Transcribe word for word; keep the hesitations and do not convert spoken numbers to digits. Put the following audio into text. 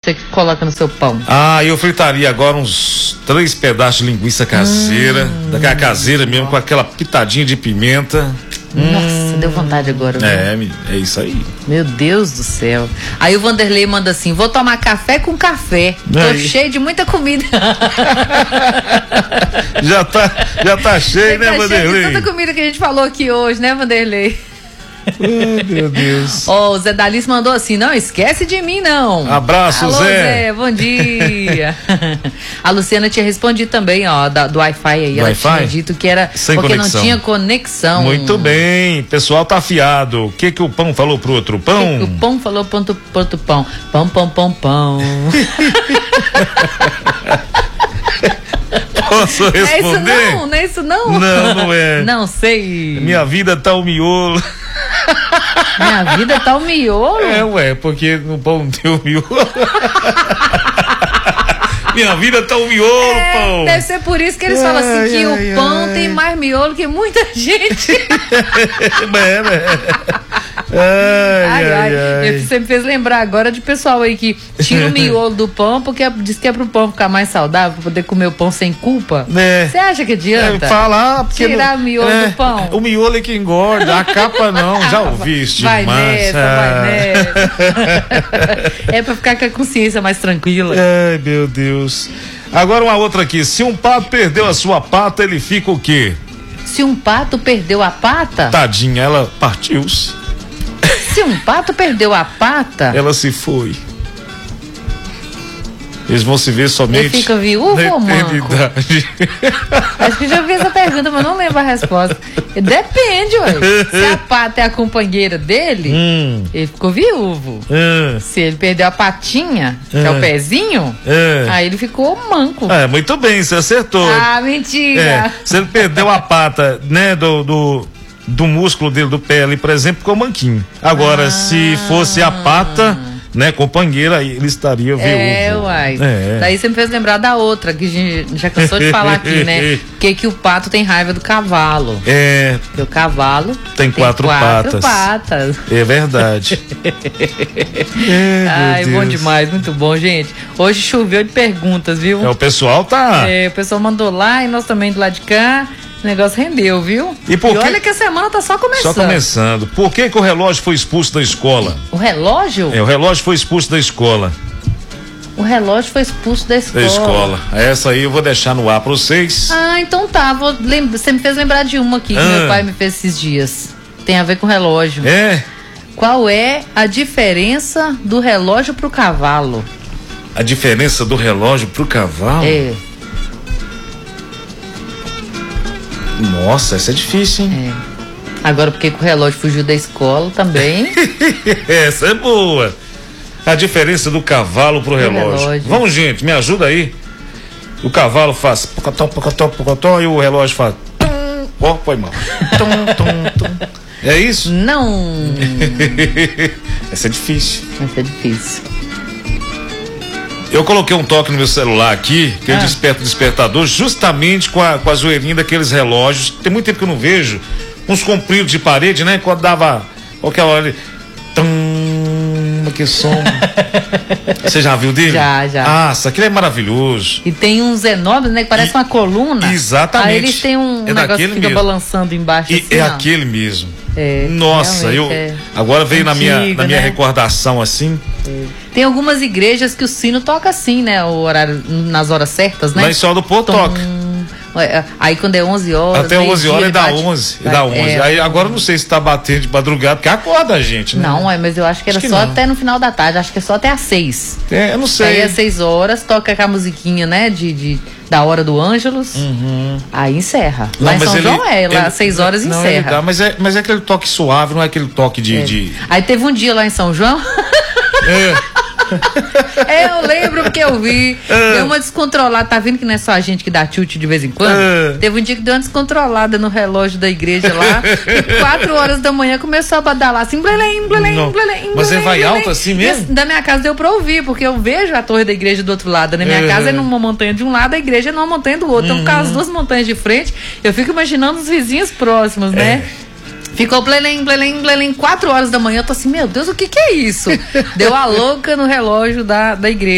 você coloca no seu pão? Ah, eu fritaria agora uns três pedaços de linguiça caseira, hum, daquela caseira mesmo, com aquela pitadinha de pimenta. Nossa, hum, deu vontade agora. É, é isso aí. Meu Deus do céu. Aí o Vanderlei manda assim: vou tomar café com café. Tô aí. cheio de muita comida. já tá, já tá cheio, né, tá Vanderlei? Cheio de tanta comida que a gente falou aqui hoje, né, Vanderlei? Oh, meu Deus. Ó, oh, o Zé Dalis mandou assim: não esquece de mim, não. Abraço, Alô, Zé. Zé, bom dia. A Luciana tinha respondido também, ó, da, do Wi-Fi aí. Do ela Wi-Fi? tinha dito que era sem porque conexão. Não tinha conexão. Muito bem, pessoal tá afiado. O que que o pão falou pro outro pão? O, que que o pão falou pro outro, pro outro pão? Pão, pão, pão, pão. Posso responder? É isso não, não é isso não? Não, não é. Não sei. Minha vida tá o miolo. Minha vida tá o miolo? É, ué, porque no pão tem o miolo. Minha vida tá o miolo, é, pão. Deve ser por isso que eles ai, falam assim, que ai, o pão ai. tem mais miolo que muita gente. é, é. Ai, ai, ai, ai. Você me fez lembrar agora de pessoal aí que tira o miolo do pão porque diz que é pro pão ficar mais saudável, pra poder comer o pão sem culpa. Você é. acha que adianta? É, falar porque tirar o miolo é, do pão? O miolo é que engorda, a capa não. Já ouviste? Vai mas, nessa, ah. vai nessa. É pra ficar com a consciência mais tranquila. Ai, meu Deus. Agora uma outra aqui. Se um pato perdeu a sua pata, ele fica o quê? Se um pato perdeu a pata? Tadinha, ela partiu-se. Se um pato perdeu a pata, ela se foi. Eles vão se ver somente. Ele fica viúvo ou manco? Acho que já vi essa pergunta, mas não lembro a resposta. Depende, ué. Se a pata é a companheira dele, hum. ele ficou viúvo. Hum. Se ele perdeu a patinha, que hum. é o pezinho, hum. aí ele ficou manco. É, muito bem, você acertou. Ah, mentira. É, se ele perdeu a pata, né, do, do, do músculo dele, do pé ali, por exemplo, ficou manquinho. Agora, ah. se fosse a pata, né, companheira, ele estaria viúvo. É, uai. É. Daí você me fez lembrar da outra, que já cansou de falar aqui, né? Que, que o pato tem raiva do cavalo. É. Porque o cavalo tem, tem quatro, quatro patas. patas. É verdade. é, Ai, bom demais, muito bom, gente. Hoje choveu de perguntas, viu? É, o pessoal tá. É, o pessoal mandou lá e nós também do lado de cá. O negócio rendeu, viu? E, por e que... olha que a semana tá só começando. Só começando. Por que que o relógio foi expulso da escola? O relógio? É, o relógio foi expulso da escola. O relógio foi expulso da escola. Da escola. Essa aí eu vou deixar no ar pra vocês. Ah, então tá. Vou lem... Você me fez lembrar de uma aqui que ah. meu pai me fez esses dias. Tem a ver com relógio. É? Qual é a diferença do relógio pro cavalo? A diferença do relógio pro cavalo? É. Nossa, essa é difícil, hein? É. Agora, porque o relógio fugiu da escola também. Essa é boa. A diferença do cavalo pro relógio. relógio. Vamos, gente, me ajuda aí. O cavalo faz pocotó, pocotó, pocotó e o relógio faz. Ó, oh, põe mal. É isso? Não. Essa é difícil. Essa é difícil. Eu coloquei um toque no meu celular aqui, que ah. eu desperto o despertador, justamente com a, com a zoeirinha daqueles relógios. Tem muito tempo que eu não vejo. Uns compridos de parede, né? Quando dava qualquer hora. Tum, que som. Você já viu dele? Já, já. Nossa, aquele é maravilhoso. E tem uns enormes, né? Que parece e, uma coluna. Exatamente. Aí eles têm um é negócio que fica mesmo. balançando embaixo. E assim, é ó. aquele mesmo. É, Nossa, eu é agora veio antiga, na minha, na minha né? recordação assim. É. Tem algumas igrejas que o sino toca assim, né? O horário, nas horas certas, né? Lá em Sol do Pô toca. Aí quando é onze horas. Até onze horas e dá onze. E dá onze. É, aí agora não sei se tá batendo de madrugada, porque acorda a gente, né? Não, é, mas eu acho que era acho que só não. até no final da tarde, acho que é só até às seis. É, eu não sei. Aí às seis horas, toca com a musiquinha, né? De, de, da hora do Ângelus. Uhum. Aí encerra. Não, lá em São ele, João é, lá às seis horas não, encerra. Dá, mas, é, mas é aquele toque suave, não é aquele toque de. É. de... Aí teve um dia lá em São João. É. É, eu lembro porque eu vi. Uh. Deu uma descontrolada. Tá vendo que não é só a gente que dá tilt de vez em quando? Uh. Teve um dia que deu uma descontrolada no relógio da igreja lá. E quatro horas da manhã começou a badalar assim, blelém, blelém, blelém. Mas ele vai alto assim mesmo? Da minha casa deu pra ouvir, porque eu vejo a torre da igreja do outro lado. Na minha uh. casa é numa montanha de um lado, a igreja é numa montanha do outro. Então, por causa das duas montanhas de frente, eu fico imaginando os vizinhos próximos, né? É. Ficou blelém, blelém, blelém, quatro horas da manhã. Eu tô assim, meu Deus, o que que é isso? Deu a louca no relógio da, da igreja.